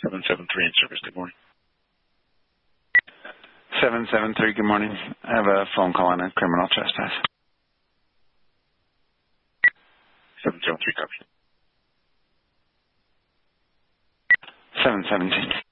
773 in service. Good morning. 773, good morning. I have a phone call on a criminal trespass. 773, copy. 717.